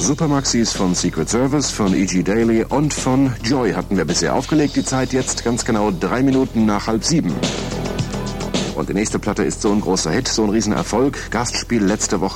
Supermaxis von Secret Service, von E.G. Daily und von Joy hatten wir bisher aufgelegt. Die Zeit jetzt ganz genau 3 Minuten nach 6:30. Und die nächste Platte ist so ein großer Hit, so ein Riesenerfolg. Gastspiel letzte Woche